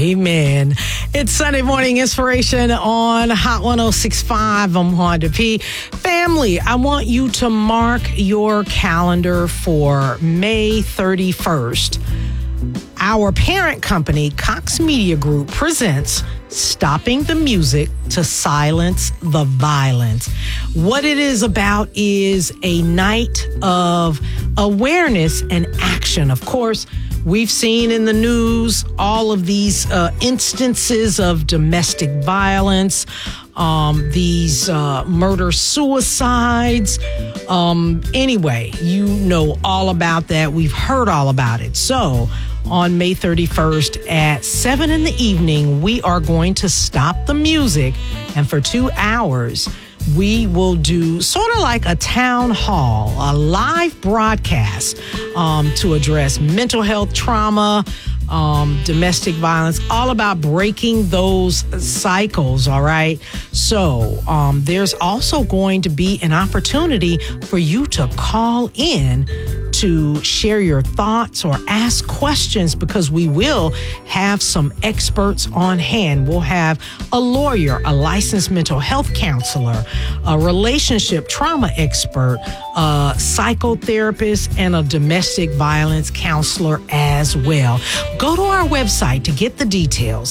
Amen. It's Sunday Morning Inspiration on Hot 106.5. I'm Wanda P. Family, I want you to mark your calendar for May 31st. Our parent company, Cox Media Group, presents Stopping the Music to Silence the Violence. What it is about is a night of awareness and action. Of course, we've seen in the news all of these instances of domestic violence, these murder-suicides. Anyway, you know all about that. We've heard all about it. So, on May 31st at 7 in the evening, we are going to stop the music, and for 2 hours, we will do sort of like a town hall, a live broadcast to address mental health trauma, domestic violence, all about breaking those cycles, all right? So there's also going to be an opportunity for you to call in to share your thoughts or ask questions, because we will have some experts on hand. We'll have a lawyer, a licensed mental health counselor, a relationship trauma expert, a psychotherapist, and a domestic violence counselor as well. Go to our website to get the details,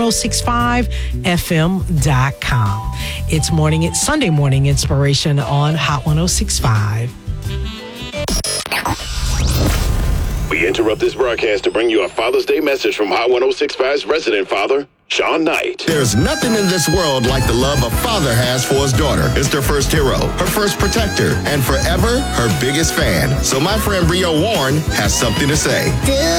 hot1065fm.com. It's Sunday Morning Inspiration on Hot 106.5. We interrupt this broadcast to bring you a Father's Day message from Hot 106.5's resident father, Sean Knight. There's nothing in this world like the love a father has for his daughter. It's their first hero, her first protector, and forever her biggest fan. So my friend Rio Warren has something to say.